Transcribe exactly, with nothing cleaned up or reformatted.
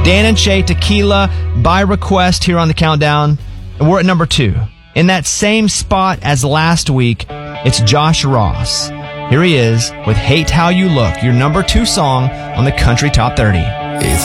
Dan and Shay, Tequila, by request here on the countdown. And we're at number two. In that same spot as last week, it's Josh Ross. Here he is with Hate How You Look, your number two song on the Country Top thirty.